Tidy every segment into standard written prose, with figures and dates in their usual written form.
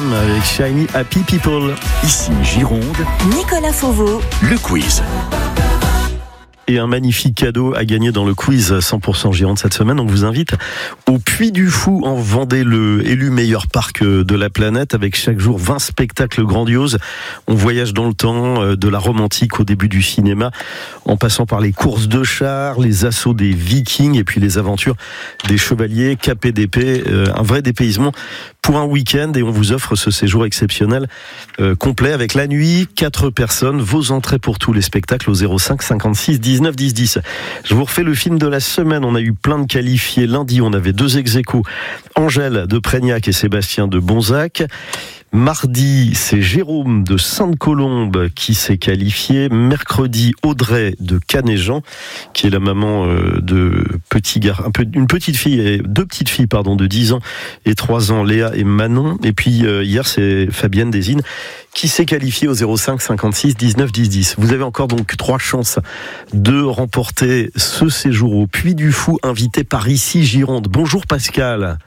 FM avec Shiny Happy People. Ici Gironde, Nicolas Fauveau, le quiz. Et un magnifique cadeau à gagner dans le quiz 100% Gironde cette semaine. On vous invite au Puy du Fou en Vendée, le élu meilleur parc de la planète, avec chaque jour 20 spectacles grandioses. On voyage dans le temps, de la romantique au début du cinéma, en passant par les courses de chars, les assauts des vikings et puis les aventures des chevaliers capés d'épée. Un vrai dépaysement pour un week-end, et on vous offre ce séjour exceptionnel complet avec la nuit, 4 personnes, vos entrées pour tous les spectacles au 05 56 19 10 10. Je vous refais le film de la semaine. On a eu plein de qualifiés. Lundi, on avait 2 ex-aequo, Angèle de Prégnac et Sébastien de Bonzac. Mardi, c'est Jérôme de Sainte-Colombe qui s'est qualifié. Mercredi, Audrey de Canéjan, qui est la maman de une petite fille et 2 petites filles, de 10 ans et 3 ans, Léa et Manon. Et puis hier, c'est Fabienne Desines qui s'est qualifiée au 05 56 19 10 10. Vous avez encore donc 3 chances de remporter ce séjour au Puy du Fou, invité par ici Gironde. Bonjour Pascal.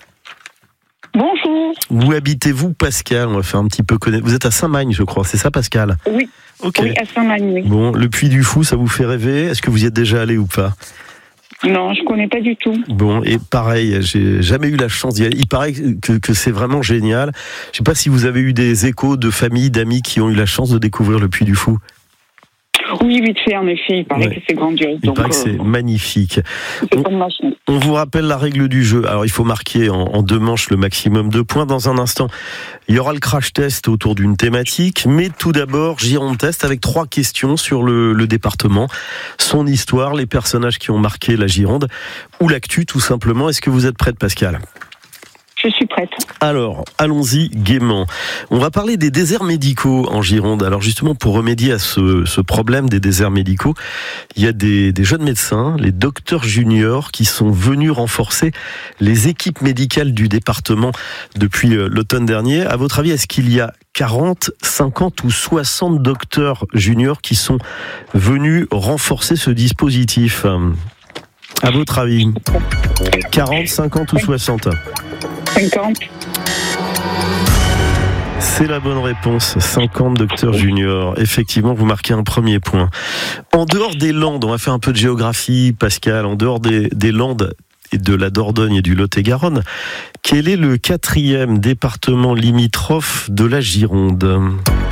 Bonjour. Où habitez-vous, Pascal? On va faire un petit peu connaître. Vous êtes à Saint-Magne, je crois, c'est ça, Pascal? Oui. Ok. Oui, à Saint-Magne, oui. Bon, le Puy du Fou, ça vous fait rêver? Est-ce que vous y êtes déjà allé ou pas? Non, je connais pas du tout. Bon, et pareil, j'ai jamais eu la chance d'y aller. Il paraît que c'est vraiment génial. Je sais pas si vous avez eu des échos de familles, d'amis qui ont eu la chance de découvrir le Puy du Fou. Oui, vite fait, en effet. Il paraît que c'est grandiose. Il paraît que c'est magnifique. On vous rappelle la règle du jeu. Alors, il faut marquer en 2 manches le maximum de points. Dans un instant, il y aura le crash test autour d'une thématique. Mais tout d'abord, Gironde Test avec 3 questions sur le département. Son histoire, les personnages qui ont marqué la Gironde ou l'actu, tout simplement. Est-ce que vous êtes prête, Pascal ? Je suis prête. Alors, allons-y gaiement. On va parler des déserts médicaux en Gironde. Alors justement, pour remédier à ce problème des déserts médicaux, il y a des jeunes médecins, les docteurs juniors, qui sont venus renforcer les équipes médicales du département depuis l'automne dernier. À votre avis, est-ce qu'il y a 40, 50 ou 60 docteurs juniors qui sont venus renforcer ce dispositif ? À votre avis, 40, 50 ou 60 ? 50. C'est la bonne réponse, 50 docteurs juniors. Effectivement, vous marquez un premier point. En dehors des Landes, on va faire un peu de géographie, Pascal, en dehors des Landes et de la Dordogne et du Lot-et-Garonne, quel est le 4e département limitrophe de la Gironde ?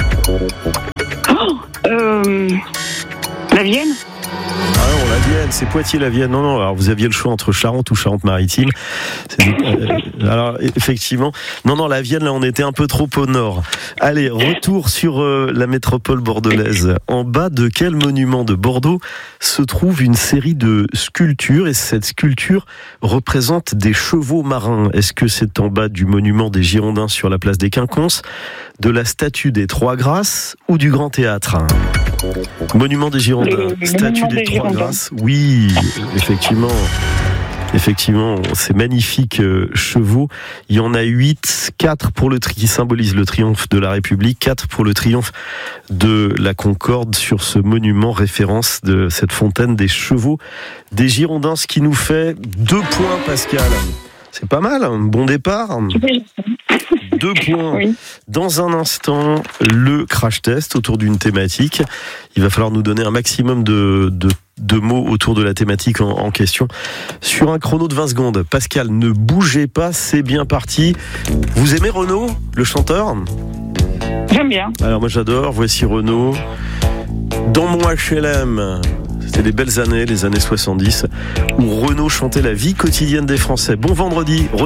La Vienne. Alors, la Vienne, c'est Poitiers-la-Vienne. Non, alors vous aviez le choix entre Charente ou Charente-Maritime. Alors, effectivement, non, la Vienne, là, on était un peu trop au nord. Allez, retour sur la métropole bordelaise. En bas de quel monument de Bordeaux se trouve une série de sculptures, et cette sculpture représente des chevaux marins? Est-ce que c'est en bas du monument des Girondins sur la place des Quinconces, de la statue des Trois Grâces ou du Grand Théâtre? Monument des Girondins, statue des Trois Grâces. Oui, effectivement, ces magnifiques chevaux. Il y en a 8, 4 pour qui symbolise le triomphe de la République, 4 pour le triomphe de la Concorde sur ce monument, référence de cette fontaine des chevaux des Girondins, ce qui nous fait 2 points, Pascal. C'est pas mal, un bon départ. 2 points. Oui. Dans un instant, le crash test autour d'une thématique. Il va falloir nous donner un maximum de mots autour de la thématique en question. Sur un chrono de 20 secondes. Pascal, ne bougez pas, c'est bien parti. Vous aimez Renaud, le chanteur ? J'aime bien. Alors moi j'adore, voici Renaud. Dans mon HLM, c'était les belles années, les années 70, où Renaud chantait la vie quotidienne des Français. Bon vendredi, Renaud.